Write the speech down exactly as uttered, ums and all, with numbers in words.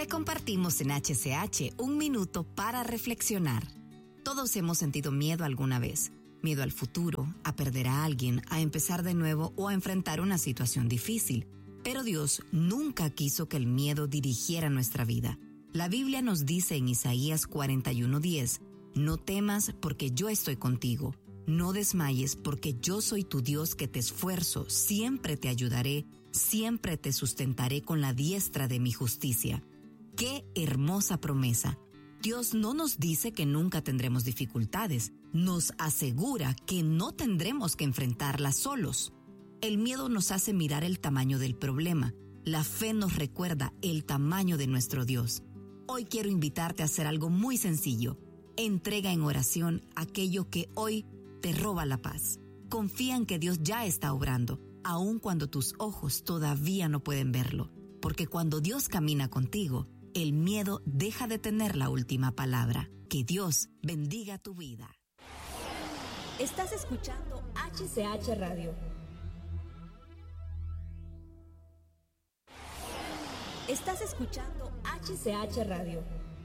Te compartimos en H C H un minuto para reflexionar. Todos hemos sentido miedo alguna vez. Miedo al futuro, a perder a alguien, a empezar de nuevo o a enfrentar una situación difícil. Pero Dios nunca quiso que el miedo dirigiera nuestra vida. La Biblia nos dice en Isaías cuarenta y uno diez, no temas porque yo estoy contigo. No desmayes porque yo soy tu Dios que te esfuerzo, siempre te ayudaré, siempre te sustentaré con la diestra de mi justicia. ¡Qué hermosa promesa! Dios no nos dice que nunca tendremos dificultades, nos asegura que no tendremos que enfrentarlas solos. El miedo nos hace mirar el tamaño del problema, la fe nos recuerda el tamaño de nuestro Dios. Hoy quiero invitarte a hacer algo muy sencillo. Entrega en oración aquello que hoy te roba la paz. Confía en que Dios ya está obrando, aun cuando tus ojos todavía no pueden verlo. Porque cuando Dios camina contigo, el miedo deja de tener la última palabra. Que Dios bendiga tu vida. Estás escuchando H C H Radio. Estás escuchando H C H Radio.